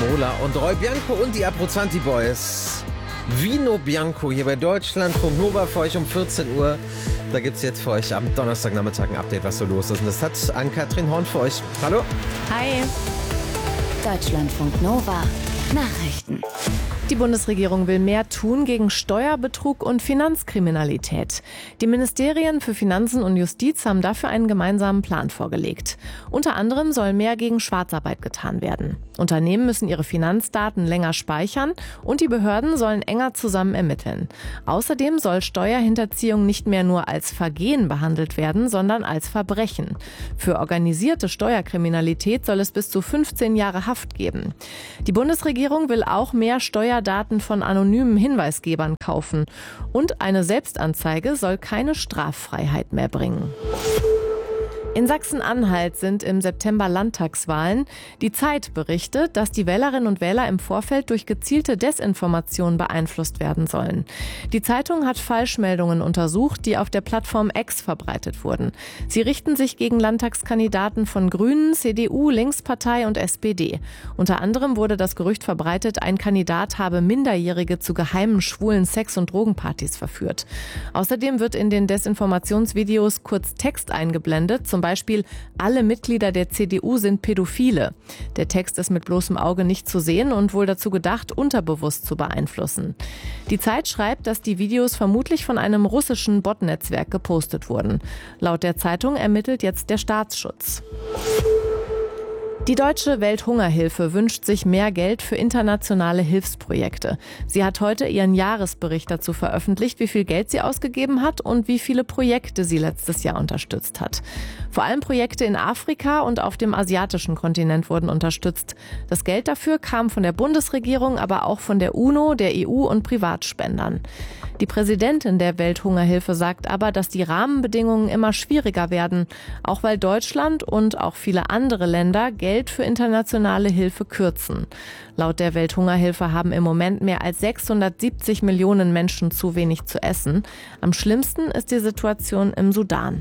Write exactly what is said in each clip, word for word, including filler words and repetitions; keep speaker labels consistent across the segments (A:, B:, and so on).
A: Mola und Roy Bianco und die Abruzzanti Boys. Vino Bianco hier bei Deutschlandfunk Nova für euch um vierzehn Uhr. Da gibt es jetzt für euch am Donnerstagnachmittag ein Update, was so los ist. Und das hat Ann-Kathrin Horn für euch. Hallo.
B: Hi. Deutschlandfunk Nova. Nachrichten.
C: Die Bundesregierung will mehr tun gegen Steuerbetrug und Finanzkriminalität. Die Ministerien für Finanzen und Justiz haben dafür einen gemeinsamen Plan vorgelegt. Unter anderem soll mehr gegen Schwarzarbeit getan werden. Unternehmen müssen ihre Finanzdaten länger speichern und die Behörden sollen enger zusammen ermitteln. Außerdem soll Steuerhinterziehung nicht mehr nur als Vergehen behandelt werden, sondern als Verbrechen. Für organisierte Steuerkriminalität soll es bis zu fünfzehn Jahre Haft geben. Die Bundesregierung will auch mehr Steuerdaten von anonymen Hinweisgebern kaufen. Und eine Selbstanzeige soll keine Straffreiheit mehr bringen. In Sachsen-Anhalt sind im September Landtagswahlen. Die Zeit berichtet, dass die Wählerinnen und Wähler im Vorfeld durch gezielte Desinformation beeinflusst werden sollen. Die Zeitung hat Falschmeldungen untersucht, die auf der Plattform X verbreitet wurden. Sie richten sich gegen Landtagskandidaten von Grünen, C D U, Linkspartei und S P D. Unter anderem wurde das Gerücht verbreitet, ein Kandidat habe Minderjährige zu geheimen schwulen Sex- und Drogenpartys verführt. Außerdem wird in den Desinformationsvideos kurz Text eingeblendet, zum Beispiel, alle Mitglieder der C D U sind Pädophile. Der Text ist mit bloßem Auge nicht zu sehen und wohl dazu gedacht, unterbewusst zu beeinflussen. Die Zeit schreibt, dass die Videos vermutlich von einem russischen Botnetzwerk gepostet wurden. Laut der Zeitung ermittelt jetzt der Staatsschutz. Die Deutsche Welthungerhilfe wünscht sich mehr Geld für internationale Hilfsprojekte. Sie hat heute ihren Jahresbericht dazu veröffentlicht, wie viel Geld sie ausgegeben hat und wie viele Projekte sie letztes Jahr unterstützt hat. Vor allem Projekte in Afrika und auf dem asiatischen Kontinent wurden unterstützt. Das Geld dafür kam von der Bundesregierung, aber auch von der UNO, der E U und Privatspendern. Die Präsidentin der Welthungerhilfe sagt aber, dass die Rahmenbedingungen immer schwieriger werden, auch weil Deutschland und auch viele andere Länder Geld für internationale Hilfe kürzen. Laut der Welthungerhilfe haben im Moment mehr als sechshundertsiebzig Millionen Menschen zu wenig zu essen. Am schlimmsten ist die Situation im Sudan.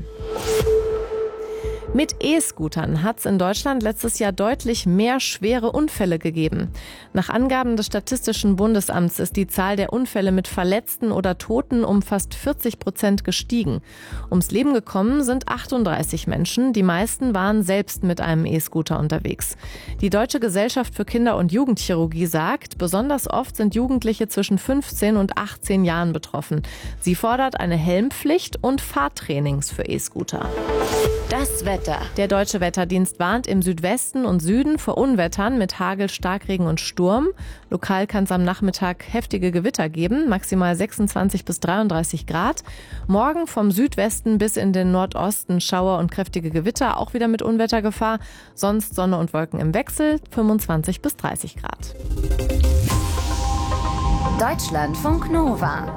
C: Mit E-Scootern hat es in Deutschland letztes Jahr deutlich mehr schwere Unfälle gegeben. Nach Angaben des Statistischen Bundesamts ist die Zahl der Unfälle mit Verletzten oder Toten um fast vierzig Prozent gestiegen. Ums Leben gekommen sind achtunddreißig Menschen, die meisten waren selbst mit einem E-Scooter unterwegs. Die Deutsche Gesellschaft für Kinder- und Jugendchirurgie sagt, besonders oft sind Jugendliche zwischen fünfzehn und achtzehn Jahren betroffen. Sie fordert eine Helmpflicht und Fahrtrainings für E-Scooter.
B: Das Wetter.
C: Der Deutsche Wetterdienst warnt im Südwesten und Süden vor Unwettern mit Hagel, Starkregen und Sturm. Lokal kann es am Nachmittag heftige Gewitter geben, maximal sechsundzwanzig bis dreiunddreißig Grad. Morgen vom Südwesten bis in den Nordosten Schauer und kräftige Gewitter, auch wieder mit Unwettergefahr. Sonst Sonne und Wolken im Wechsel, fünfundzwanzig bis dreißig Grad.
B: Deutschlandfunk Nova.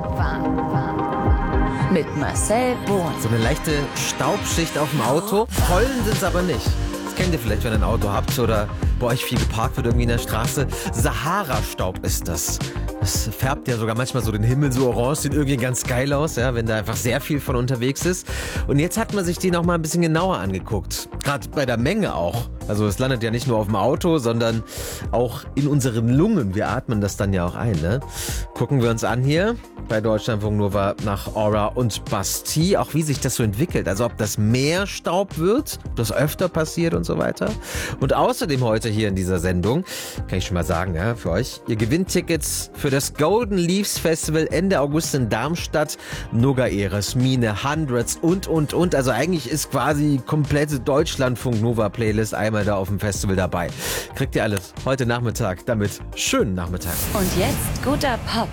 B: Mit Marcel Bohn.
A: So eine leichte Staubschicht auf dem Auto. Pollen sind es aber nicht. Das kennt ihr vielleicht, wenn ihr ein Auto habt oder bei euch viel geparkt wird irgendwie in der Straße. Sahara-Staub ist das. Das färbt ja sogar manchmal so den Himmel so orange, sieht irgendwie ganz geil aus, ja, wenn da einfach sehr viel von unterwegs ist. Und jetzt hat man sich die noch mal ein bisschen genauer angeguckt. Gerade bei der Menge auch. Also es landet ja nicht nur auf dem Auto, sondern auch in unseren Lungen. Wir atmen das dann ja auch ein, ne? Gucken wir uns an hier bei Deutschlandfunk Nova nach Aura und Bastille, auch wie sich das so entwickelt. Also ob das mehr Staub wird, ob das öfter passiert und so weiter. Und außerdem heute hier in dieser Sendung, kann ich schon mal sagen, ja, für euch, ihr gewinnt Tickets für das Golden Leaves Festival Ende August in Darmstadt. Noga Eres, Mine, Hundreds und, und, und. Also eigentlich ist quasi komplette Deutschlandfunk Nova Playlist einmal da auf dem Festival dabei. Kriegt ihr alles heute Nachmittag. Damit schönen Nachmittag.
B: Und jetzt guter Pop.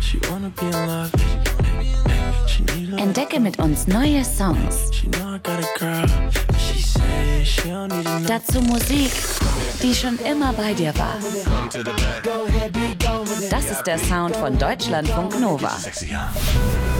B: Entdecke mit uns neue Songs. Dazu Musik, die schon immer bei dir war. Das ist der Sound von Deutschlandfunk Nova.